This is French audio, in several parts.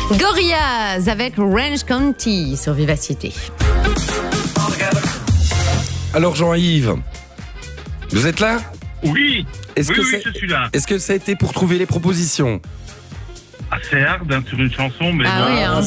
Gorillaz avec Orange County sur Vivacité. Alors Jean-Yves, vous êtes là? Oui, Est-ce oui, que oui, je suis là. Est-ce que ça a été pour trouver les propositions? Assez hard sur une chanson, mais Ah oui, hein.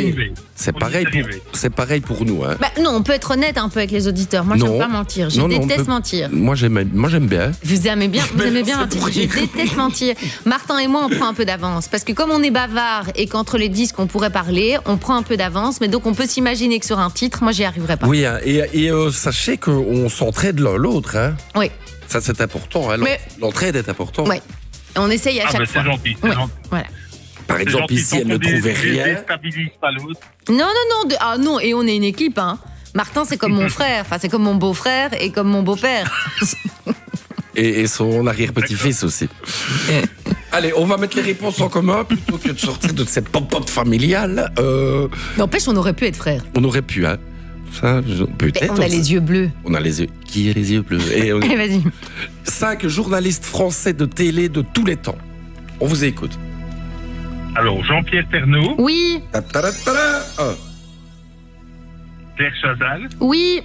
C'est pareil pour nous. Hein. Bah, non, on peut être honnête un peu avec les auditeurs. Moi, j'aime pas mentir. Je déteste mentir. Moi, j'aime bien. Vous aimez bien c'est mentir. Je déteste mentir. Martin et moi, on prend un peu d'avance. Parce que comme on est bavard et qu'entre les disques, on pourrait parler, on prend un peu d'avance. Mais donc, on peut s'imaginer que sur un titre, moi, j'y arriverai pas. Oui, hein, et sachez qu'on s'entraide l'un l'autre. Hein. Oui. Ça, c'est important. Hein. L'entraide est importante. Oui. On essaye à chaque fois. C'est gentil, c'est gentil. Voilà. Par exemple, ici, elle ne trouvait rien. Déstabilise pas l'autre. Non, et on est une équipe, hein. Martin, c'est comme mon frère, enfin, c'est comme mon beau-frère et comme mon beau-père. et son arrière-petit-fils aussi. Allez, on va mettre les réponses en commun plutôt que de sortir de cette pop-pop familiale. N'empêche, on aurait pu être frères. On aurait pu, hein. Ça, peut-être. On a les yeux bleus. On a les yeux. Qui a les yeux bleus? Allez, vas-y. 5 journalistes français de télé de tous les temps. On vous écoute. Alors, Jean-Pierre Pernaut. Oui. Claire Chazal. Oui.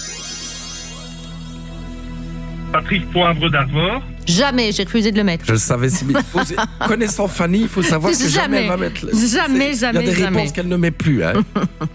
Patrick Poivre d'Arvor. Jamais, j'ai refusé de le mettre. Je le savais si bien. Connaissant Fanny, il faut savoir que jamais elle va mettre. Jamais. Il y a des réponses qu'elle ne met plus. Hein.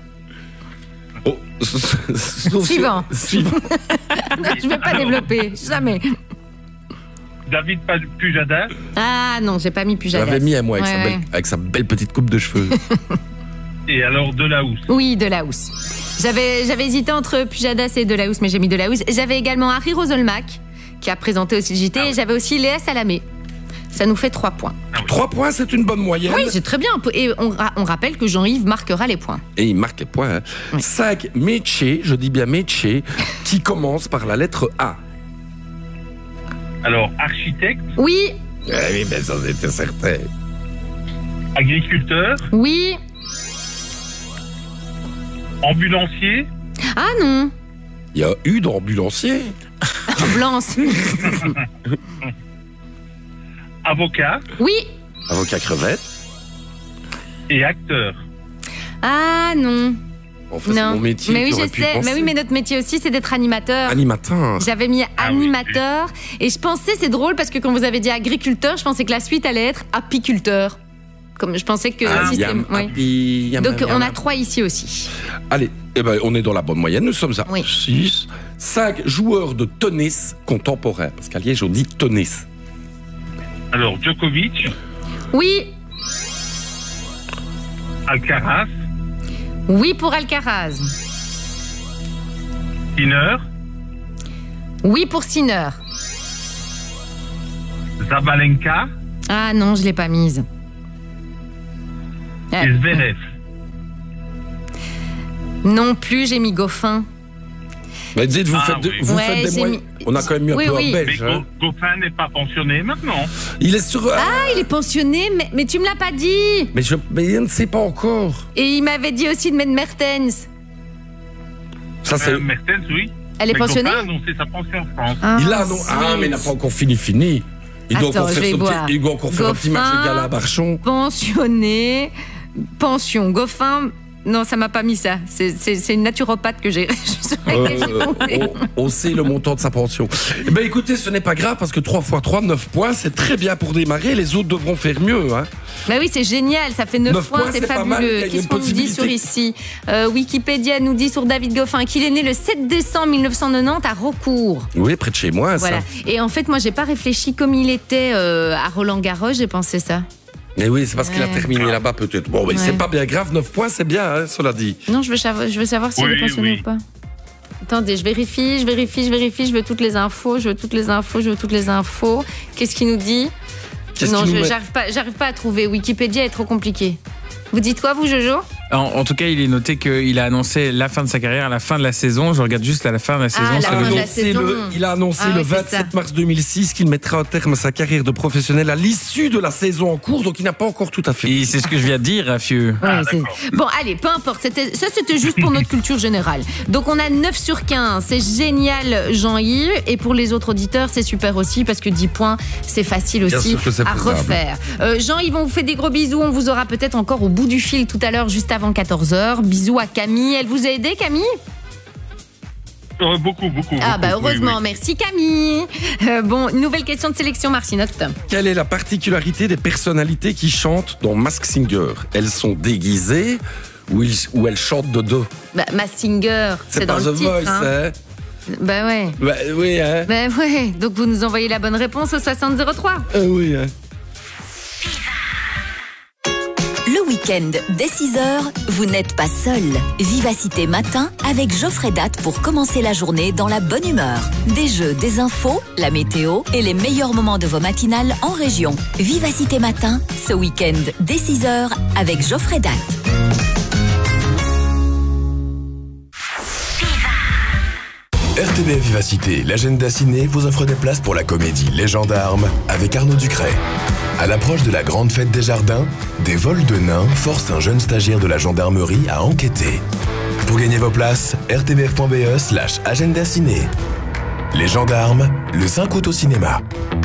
Suivant. Je ne vais pas développer. Jamais. David Pujadas. Ah non, j'ai pas mis Pujadas. Je l'avais mis à moi avec sa belle petite coupe de cheveux. Et alors Delahousse. Oui, Delahousse. J'avais hésité entre Pujadas et Delahousse, mais j'ai mis Delahousse. J'avais également Harry Roselmack, qui a présenté aussi le JT, et j'avais aussi Léa Salamé. Ça nous fait 3 points. 3 points, c'est une bonne moyenne. Oui, c'est très bien. Et on rappelle que Jean-Yves marquera les points. Et il marque les points. Hein. Oui. 5 métiers, je dis bien métiers, qui commencent par la lettre A. Alors, architecte. Oui. Oui, mais ça c'était certain. Agriculteur. Oui. Ambulancier. Ah non. Il y a eu d'ambulancier. Ambulance. Avocat. Oui. Avocat crevette. Et acteur. Ah non. En fait, c'est mon métier. Mais oui, je sais. Mais oui, mais notre métier aussi, c'est d'être animateur. Animateur. J'avais mis animateur. Et je pensais, c'est drôle, parce que quand vous avez dit agriculteur, je pensais que la suite allait être apiculteur. Comme je pensais que Donc on a 3 ici aussi. Allez, on est dans la bonne moyenne. Nous sommes à 6. 5 joueurs de tennis contemporains. Parce qu'à Liège, on dit tennis. Alors, Djokovic. Oui. Alcaraz. Oui pour Alcaraz. Sinner. Oui pour Sinner. Zabalenka. Ah non, je l'ai pas mise. Et Zverev. Non plus, j'ai mis Goffin. Mais dites, vous faites des moyens. On a quand même mis un peu un belge. Mais Goffin n'est pas pensionné maintenant. Il est sur. Il est pensionné, mais tu me l'as pas dit. Mais je ne sais pas encore. Et il m'avait dit aussi de mettre Mertens. Ça c'est. Mertens, oui. Elle est pensionnée. Goffin a annoncé sa pension en France. Il a annoncé. Mais il n'a pas encore fini. Il doit encore faire un petit match égal à Barchon. Pensionné. Pension. Goffin. Non, ça m'a pas mis ça. C'est une naturopathe que j'ai. On sait le montant de sa pension. Écoutez, ce n'est pas grave parce que 3 x 3, 9 points, c'est très bien pour démarrer. Les autres devront faire mieux. Hein. Bah oui, c'est génial. Ça fait 9 points, c'est fabuleux. Qu'est-ce qu'on nous dit sur ici? Wikipédia nous dit sur David Goffin qu'il est né le 7 décembre 1990 à Raucourt. Oui, près de chez moi. Voilà. Ça. Et en fait, moi, j'ai pas réfléchi comme il était à Roland-Garros. J'ai pensé ça. Mais oui, c'est parce qu'il a terminé là-bas peut-être. Bon, mais c'est pas bien grave, 9 points, c'est bien, hein, cela dit. Non, je veux savoir s'il est pensionné ou pas. Attendez, je vérifie, je veux toutes les infos, Qu'est-ce qu'il nous dit? Non, j'arrive pas à trouver. Wikipédia est trop compliqué. Vous dites quoi, vous, Jojo? En tout cas, il est noté qu'il a annoncé la fin de sa carrière à la fin de la saison. Je regarde juste à la fin de la saison. Il a annoncé le 27 mars 2006 qu'il mettra un terme à sa carrière de professionnel à l'issue de la saison en cours, donc il n'a pas encore tout à fait. Et c'est ce que je viens de dire, Rafieux. Bon, allez, peu importe. C'était juste pour notre culture générale. Donc on a 9 sur 15. C'est génial, Jean-Yves. Et pour les autres auditeurs, c'est super aussi parce que 10 points, c'est facile aussi à refaire. Jean-Yves, on vous fait des gros bisous. On vous aura peut-être encore au bout du fil tout à l'heure, juste avant 14h. Bisous à Camille. Elle vous a aidé, Camille ? Beaucoup. Heureusement, oui. Merci Camille. Bon, nouvelle question de sélection, Marcinote. Quelle est la particularité des personnalités qui chantent dans Masked Singer ? Elles sont déguisées ou elles chantent de dos ? Masked Singer, c'est dans le titre. C'est pas The Voice, hein ? Ouais. Oui, hein ? Ouais. Donc vous nous envoyez la bonne réponse au 6003. Oui, hein. Le week-end, dès 6h, vous n'êtes pas seul. Vivacité Matin avec Geoffrey Date pour commencer la journée dans la bonne humeur. Des jeux, des infos, la météo et les meilleurs moments de vos matinales en région. Vivacité Matin, ce week-end, dès 6h avec Geoffrey Date. RTBF Vivacité, l'agenda ciné vous offre des places pour la comédie Les Gendarmes avec Arnaud Ducret. À l'approche de la grande fête des jardins, des vols de nains forcent un jeune stagiaire de la gendarmerie à enquêter. Pour gagner vos places, rtbf.be/agenda ciné. Les Gendarmes, le 5 août au cinéma.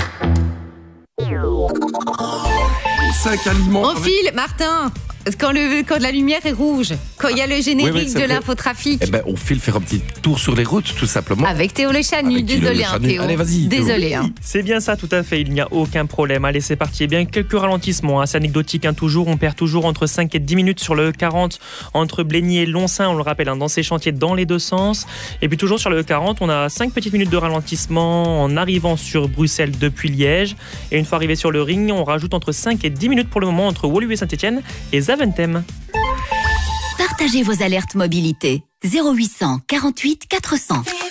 5 aliments. On file, Martin. Quand la lumière est rouge, quand il y a le générique de l'infotrafic. On file faire un petit tour sur les routes, tout simplement. Avec Théo Le Chanu. Désolé, Théo. Allez, vas-y. Désolé. C'est bien ça, tout à fait. Il n'y a aucun problème. Allez, c'est parti. Bien, quelques ralentissements. C'est anecdotique, toujours. On perd toujours entre 5 et 10 minutes sur le E40 entre Blény et Lonsin. On le rappelle, dans ces chantiers dans les deux sens. Et puis, toujours sur le E40, on a 5 petites minutes de ralentissement en arrivant sur Bruxelles depuis Liège. Et une fois arrivé sur le ring, on rajoute entre 5 et 10 minutes pour le moment entre Woluwe Saint-Etienne et Zaventem. Partagez vos alertes mobilité 0800 48 400.